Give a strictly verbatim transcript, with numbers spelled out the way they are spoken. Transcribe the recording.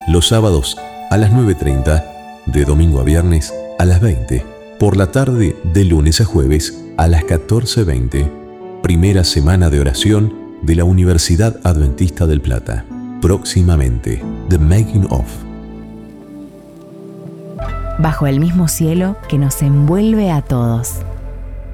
Los sábados a las nueve y treinta, de domingo a viernes a las veinte. Por la tarde de lunes a jueves a las catorce veinte. Primera semana de oración de la Universidad Adventista del Plata. Próximamente, The Making of. Bajo el mismo cielo que nos envuelve a todos.